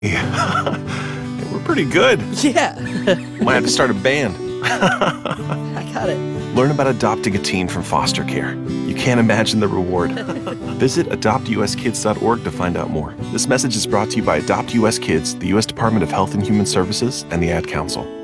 Yeah. We're pretty good. Yeah. Might have to start a band. I got it. Learn about adopting a teen from foster care. You can't imagine the reward. Visit adoptuskids.org to find out more. This message is brought to you by Adopt US Kids, the U.S. Department of Health and Human Services, and the Ad Council.